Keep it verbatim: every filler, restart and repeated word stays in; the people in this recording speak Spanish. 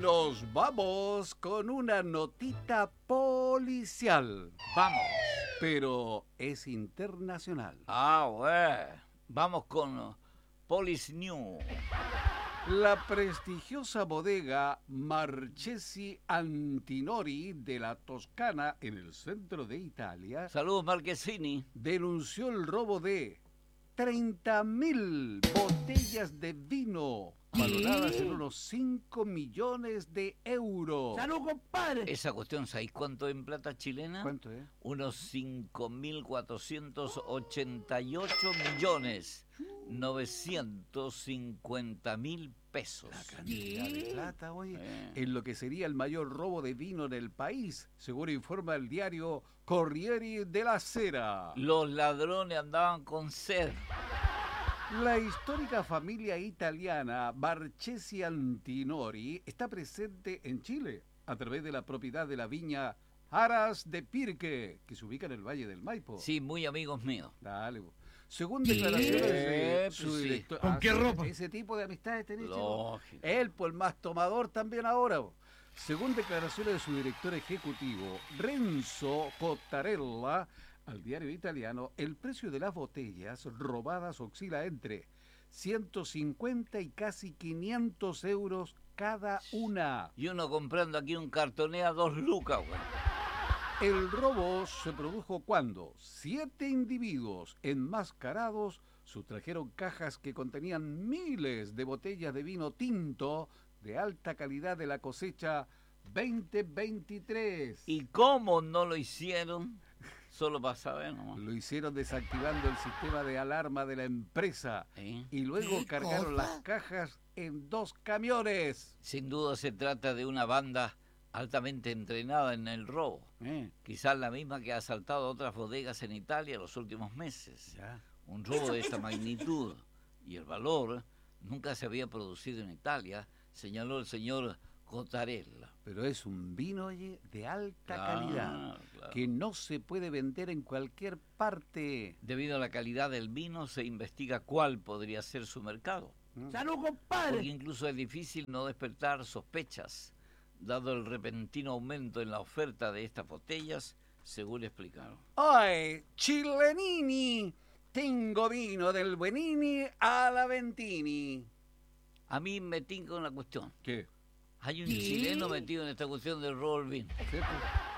nos vamos con una notita policial. Vamos. Pero es internacional. Ah, bueno. Vamos con Police News. La prestigiosa bodega Marchesi Antinori de la Toscana, en el centro de Italia, Saludos, Marquesini. denunció el robo de treinta mil botellas de vino valoradas en unos cinco millones de euros. ¡Salud, compadre! Esa cuestión, ¿sabéis cuánto en plata chilena? ¿Cuánto es? Unos cinco mil cuatrocientos ochenta y ocho millones novecientos cincuenta mil pesos. La cantidad de plata, oye, Eh. en lo que sería el mayor robo de vino en el país, según informa el diario Corriere della Sera. Los ladrones andaban con sed. La histórica familia italiana Marchesi Antinori está presente en Chile a través de la propiedad de la viña Aras de Pirque, que se ubica en el Valle del Maipo. Sí, muy amigos míos. Dale, bo. Según declaraciones de Eh, su pues sí. director... ¿Con qué sí, ropa? Ese tipo de amistades tenés, chico. Lógico. Él, por el más tomador también ahora. Bo. Según declaraciones de su director ejecutivo, Renzo Cottarella, al diario italiano, el precio de las botellas robadas oscila entre ciento cincuenta y casi quinientos euros cada una. Y uno comprando aquí un cartoné a dos lucas, güey. El robo se produjo cuando siete individuos enmascarados sustrajeron cajas que contenían miles de botellas de vino tinto de alta calidad de la cosecha veinte veintitrés. ¿Y cómo no lo hicieron? Solo para saber nomás. Lo hicieron desactivando el sistema de alarma de la empresa ¿Eh? y luego ¿Qué cargaron cosa? las cajas en dos camiones. Sin duda se trata de una banda altamente entrenada en el robo. Eh, Quizás la misma que ha asaltado otras bodegas en Italia los últimos meses. ya. Un robo de esta magnitud y el valor nunca se había producido en Italia, señaló el señor Cottarella. Pero es un vino, oye, de alta Claro, calidad, claro. que no se puede vender en cualquier parte. Debido a la calidad del vino, se investiga cuál podría ser su mercado. ¡Salud, Porque compadre! incluso es difícil no despertar sospechas, dado el repentino aumento en la oferta de estas botellas, según explicaron. ¡Ay, chilenini! Tengo vino del Buenini a la Ventini. A mí me tinca una cuestión. ¿Qué? Hay un ¿Qué? chileno metido en esta cuestión del robo del vino. ¿Cierto?